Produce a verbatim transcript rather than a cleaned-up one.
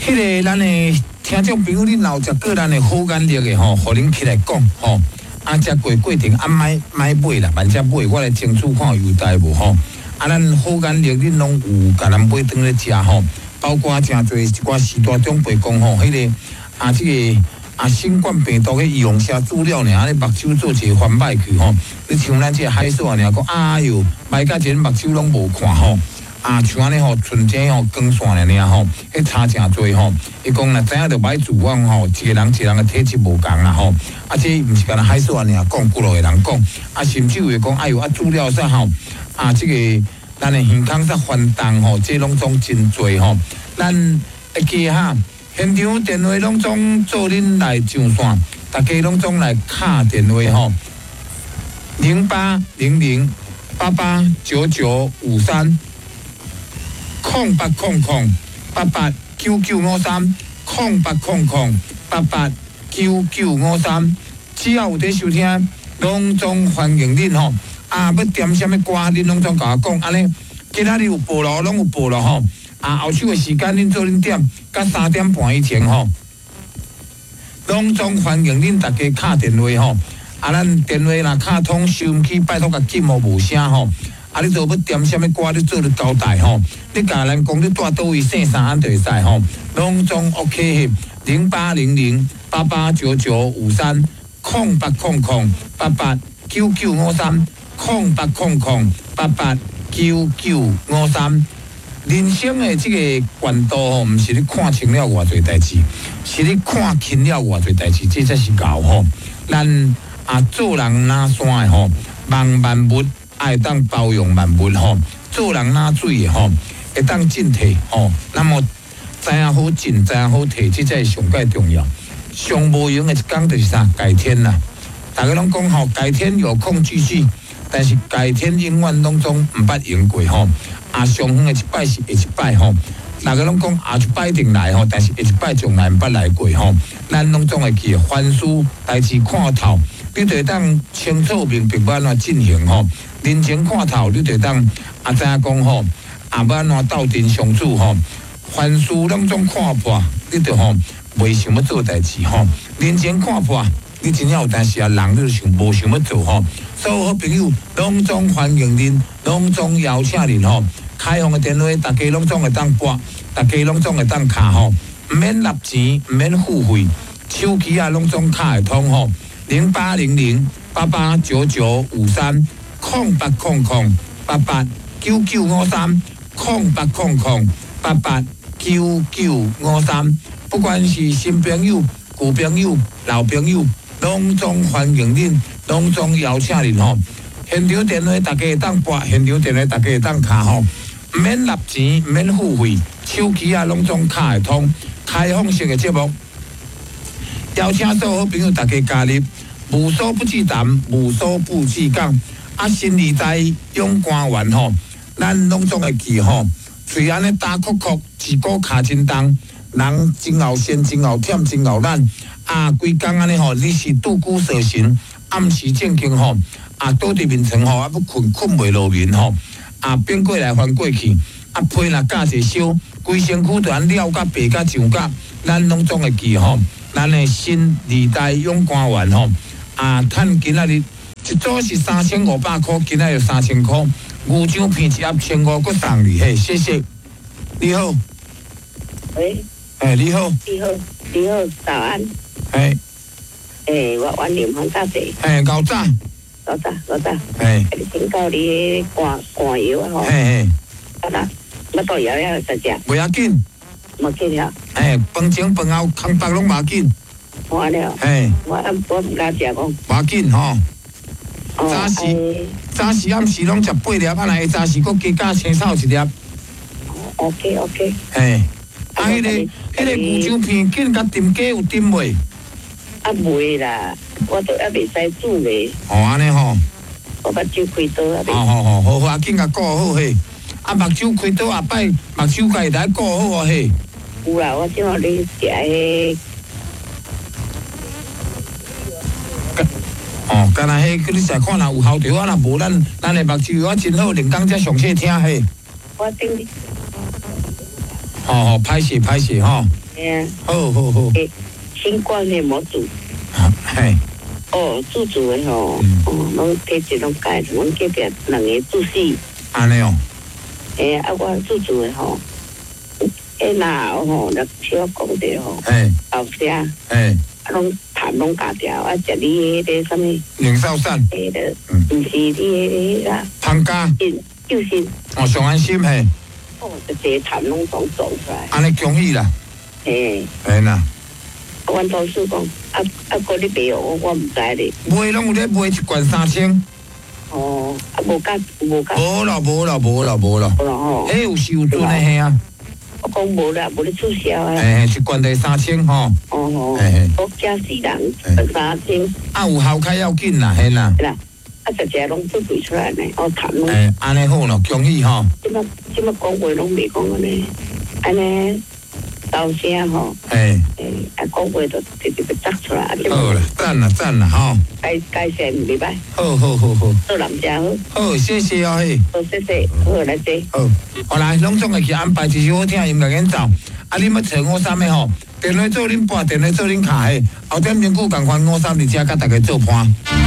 迄个咱的听众朋友，恁若有食过咱的好眼力的吼，互恁起来讲吼。啊，食过过程啊，买买买啦，万只买，我来清楚看有代无吼。啊，咱好眼力恁拢有甲咱买转来食吼，包括诚侪一寡时大长辈讲吼，迄、那个啊，即、这个啊新冠病毒嘅用啥资料呢？安尼目睭做一个翻摆去吼，你像咱即个海藻尔讲，哎哟，摆甲一个目睭拢无看吼。啊，像安尼吼，纯正吼，光线尔尔吼，迄差诚多吼。伊讲若知影着买自往吼，一个人一个人嘅体质无共啦吼。啊，这毋是干那海藻尔讲，几落嘅人讲，啊，甚至会讲，哎哟，啊，资料啥吼，啊，即、这个咱嘅健康啥翻动吼，这拢总真多吼。咱会记哈，现场电话拢总做恁来上线，大家拢总来敲电话吼，零八零零八八九九五三。空八空空八八九九五三，空八空空八八九九五三，只要有在收听，拢总欢迎恁吼。啊，要点什么歌，恁拢总甲我讲，安尼今仔日有报咯，拢有报咯吼。啊，后首的时间恁做恁点，到三点半以前吼，拢总欢迎恁大家敲电话吼。啊，咱电话若敲通，收音机拜托甲紧哦无声吼。啊！你做要点什么歌？你做你交代吼。你甲人讲你住倒位姓啥安就会使吼。拢总 OK 零八零零八八九九五三空八空空八八九九五三空八空空八八九九五三。人生的这个管道吼，毋是你看清了偌侪代志，是你看清了偌侪代志，这才是教吼。咱啊做人哪山的吼，望万物。爱当包容万物吼，做人哪水吼，会当进退吼。那么知影好进，知影好退，这才是上界重要。上无用的一讲就是啥？改天啦。大家拢讲吼，改天有空继续，但是改天永远拢总毋捌用过吼。啊，上远的一摆是下一摆吼。大家拢讲下一摆定来吼，但是下一摆从来毋捌来过吼。咱拢总会记凡事代志看透，你就会当清楚明白要安怎进行吼。人情看透，你就当啊知影讲吼，啊要安怎斗阵相处吼，凡事拢总看破，你就吼袂想要做代志吼。人情看破，你真正有但是啊人你就想无想要做吼。所有好朋友拢总欢迎恁，拢总邀请恁吼。开放的电话，大家拢总会当拨，大家拢总会当敲吼，毋免纳钱，毋免付费，手机啊拢总敲会通吼。零八零零八八九九五三。空八空空八八九九五三，空八空空八八九九五三。不管是新朋友、旧朋友、老朋友，拢总欢迎恁，拢总邀请恁吼。现场电话大家会当拨，现场电话大家会当敲吼，毋免纳钱，毋免付费，手机啊拢总敲会通。开放式的节目，邀请所有好朋友大家加入，无所不至谈，无所不至讲。啊，新时代勇官员吼，咱拢总会记吼。虽然咧打哭哭，自古卡真重，人真后先，真后忝，真后懒。啊，规工安尼吼，你是拄久蛇神，暗时正经吼，啊倒伫眠床吼，啊要困困袂落眠吼，啊变过来翻过去，啊皮若架一烧，规身躯就安了甲白甲上甲，咱拢总会记吼。咱的新时代勇官员吼，啊趁今仔日。一组是三千五百块，今仔有三千块。牛掌片一盒千五，佮送你嘿，谢谢。你好。 喂。 哎，你好。 你好，你好，早安。 哎。 诶，我晚点放大地。 哎，搞早。 搞早，搞早。 哎。 你请教你挂挂油啊？吼。 嘿嘿。 好啦，我到摇摇十只。 不要紧。 冇紧了。 哎，饭前饭后空白拢冇紧。 完了。 哎。 我我唔敢食讲。 冇紧吼。早时， 哦、 早时暗时拢食八粒，啊，若下早时佫加加青草一粒。 OK OK。 嘿，啊，迄个迄个牛掌片紧甲炖鸡有炖袂？ 啊袂啦，我都还袂使煮咧。 哦，安尼吼。 我目睭开刀啊！ 好好好，好好，紧甲顾好嘿。啊，目睭开刀后摆，目睭家己来顾好哦嘿。 有啦，我正好咧食迄。 哦，干那迄，你食看若有效着啊，若无咱咱的目睭我真好，连讲才详细听嘿。 我顶。 哦哦，歹势歹势吼。 哎呀， 好好好， 诶，新冠的模组， 嘿， 哦，煮煮的吼，哦，拢摕一种盖，拢隔壁两个煮死。 安尼哦， 诶，啊，我煮煮的吼，诶，那吼，若小讲者吼， 嘿， 后sea， 嘿， 啊，拢痰拢加掉，啊，食你迄个什么， 零少散， 迄个，毋是你迄个啦， 汤家， 救心， 哦，上安心嘿， 哦，就这痰拢总走出来， 安尼恭喜啦， 诶， 嘿啦， 阮同事讲，啊啊，个你卖我，我毋知咧， 卖拢有咧卖一罐三千， 哦，啊，无甲无甲， 无啦无啦无啦无啦， 无啦吼， 迄有收准的嘿啊， 我讲无啦，无咧促销啊， 嘿，一罐得三千吼， 哦吼， 嘿嘿， 我惊死人，三千， 啊有效开要紧啦，嘿啦， 啦，啊，只只拢做对出来呢，哦，痰拢。 嘿，安尼好咯，恭喜吼， 即摆即摆讲话拢袂讲安尼，安尼高声吼， 嘿， 诶，啊讲话就直直就摘出来，啊，即好啦，赞啦赞啦吼， 改改善袂歹， 好好好好， 做人真好， 好，谢谢哦嘿。 好谢谢，好来坐。 好，后来拢总会去安排一首好听的音乐演奏。啊，你要找五三的吼，电话做恁拨，电话做恁卡的，后点钟久共款五三伫遮甲大家做伴。